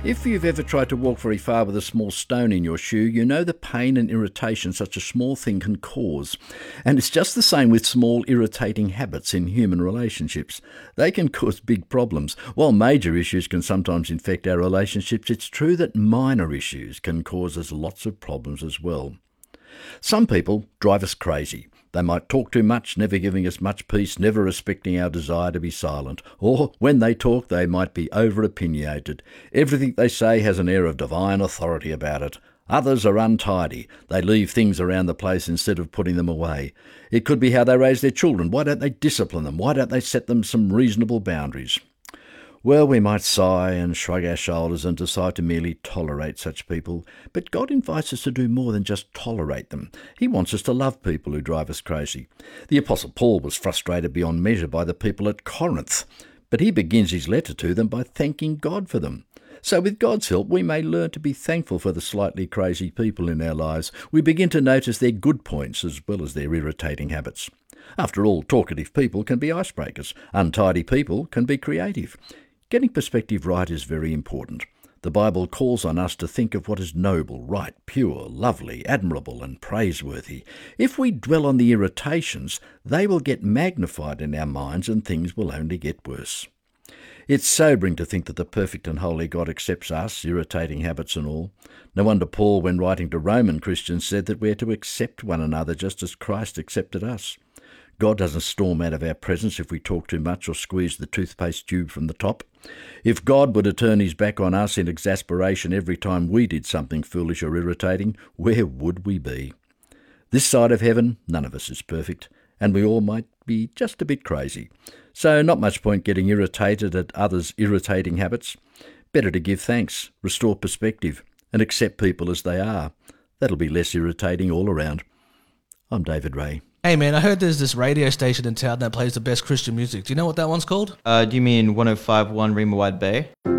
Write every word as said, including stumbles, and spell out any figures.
If you've ever tried to walk very far with a small stone in your shoe, you know the pain and irritation such a small thing can cause. And it's just the same with small irritating habits in human relationships. They can cause big problems. While major issues can sometimes infect our relationships, it's true that minor issues can cause us lots of problems as well. Some people drive us crazy. They might talk too much, never giving us much peace, never respecting our desire to be silent. Or when they talk, they might be over-opinionated. Everything they say has an air of divine authority about it. Others are untidy. They leave things around the place instead of putting them away. It could be how they raise their children. Why don't they discipline them? Why don't they set them some reasonable boundaries? Well, we might sigh and shrug our shoulders and decide to merely tolerate such people, but God invites us to do more than just tolerate them. He wants us to love people who drive us crazy. The Apostle Paul was frustrated beyond measure by the people at Corinth, but he begins his letter to them by thanking God for them. So with God's help, we may learn to be thankful for the slightly crazy people in our lives. We begin to notice their good points as well as their irritating habits. After all, talkative people can be icebreakers. Untidy people can be creative. Getting perspective right is very important. The Bible calls on us to think of what is noble, right, pure, lovely, admirable and praiseworthy. If we dwell on the irritations, they will get magnified in our minds and things will only get worse. It's sobering to think that the perfect and holy God accepts us, irritating habits and all. No wonder Paul, when writing to Roman Christians, said that we're to accept one another just as Christ accepted us. God doesn't storm out of our presence if we talk too much or squeeze the toothpaste tube from the top. If God were to turn his back on us in exasperation every time we did something foolish or irritating, where would we be? This side of heaven, none of us is perfect, and we all might be just a bit crazy. So not much point getting irritated at others' irritating habits. Better to give thanks, restore perspective, and accept people as they are. That'll be less irritating all around. I'm David Ray. Hey man, I heard there's this radio station in town that plays the best Christian music. Do you know what that one's called? Uh, do you mean one oh five point one Rima Wide Bay?